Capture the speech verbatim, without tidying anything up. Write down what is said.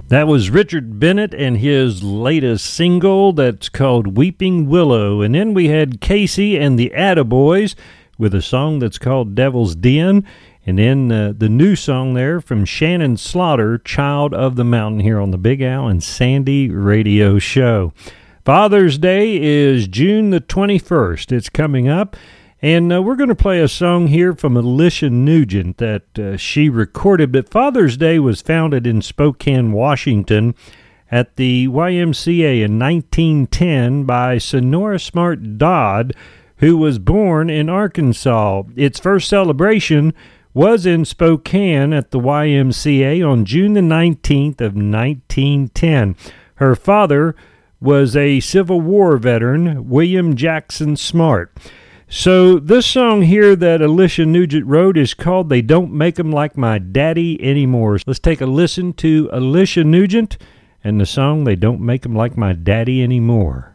That was Richard Bennett and his latest single that's called Weeping Willow. And then we had Casey and the Attaboys with a song that's called Devil's Den. And then uh, the new song there from Shannon Slaughter, Child of the Mountain, here on the Big Al and Sandy Radio Show. Father's Day is June the twenty-first. It's coming up. And uh, we're going to play a song here from Alicia Nugent that uh, she recorded. But Father's Day was founded in Spokane, Washington at the Y M C A in nineteen ten by Sonora Smart Dodd, who was born in Arkansas. Its first celebration was in Spokane at the Y M C A on June the nineteenth of nineteen ten. Her father was a Civil War veteran, William Jackson Smart. So this song here that Alicia Nugent wrote is called They Don't Make 'Em Like My Daddy Anymore. Let's take a listen to Alicia Nugent and the song They Don't Make 'Em Like My Daddy Anymore.